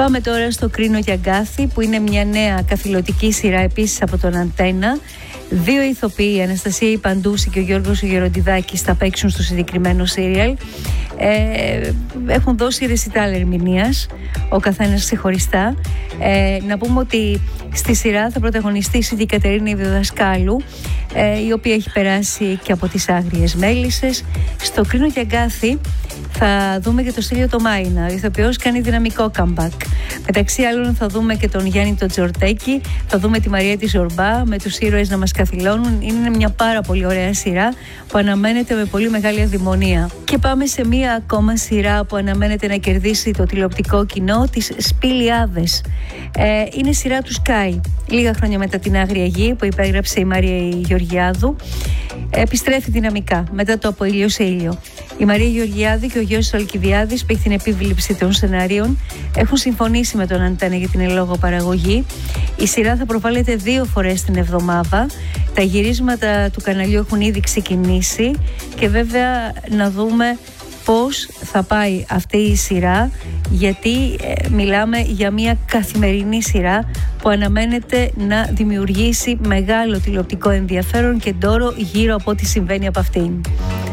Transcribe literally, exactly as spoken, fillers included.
Πάμε τώρα στο Κρίνο και Αγκάθι, που είναι μια νέα καθηλωτική σειρά επίσης από τον Αντένα. Δύο ηθοποιοί, η Αναστασία Ιπαντούση και ο Γιώργος Γεροντιδάκης, θα παίξουν στο συγκεκριμένο σύριαλ. Ε, έχουν δώσει ρεσιτάλ ερμηνείας, ο καθένας ξεχωριστά. Ε, να πούμε ότι στη σειρά θα πρωταγωνιστήσει η Κατερίνα Ιδωδασκάλου, ε, η οποία έχει περάσει και από τις Άγριες Μέλισσες. Στο Κρίνο και Αγκάθι θα δούμε και το Στέλιο το Μάινα. Ο ηθοποιός κάνει δυναμικό comeback. Μεταξύ άλλων θα δούμε και τον Γιάννη τον Τζορτέκη, θα δούμε τη Μαρία τη Ζορμπά με τους ήρωες να μας καθυλώνουν. Είναι μια πάρα πολύ ωραία σειρά που αναμένεται με πολύ μεγάλη αδημονία. Και πάμε σε μια ακόμα σειρά που αναμένεται να κερδίσει το τηλεοπτικό κοινό, τις Σπηλιάδες. Ε, είναι σειρά του Sky. Λίγα χρόνια μετά την Άγρια Γη που υπέγραψε η Μαρία Γεωργιάδου, επιστρέφει δυναμικά μετά το Από ήλιο σε ήλιο. Η Μαρία Γεωργιάδη και ο Γιώργος Αλκιβιάδης, που έχει την επίβλεψη των σενάριων, έχουν συμφωνήσει με τον Αντένα για την ελόγω παραγωγή. Η σειρά θα προβάλλεται δύο φορές την εβδομάδα. Τα γυρίσματα του καναλιού έχουν ήδη ξεκινήσει και βέβαια να δούμε πώς θα πάει αυτή η σειρά, γιατί ε, μιλάμε για μια καθημερινή σειρά που αναμένεται να δημιουργήσει μεγάλο τηλεοπτικό ενδιαφέρον και ντόρο γύρω από ό,τι συμβαίνει από αυτήν.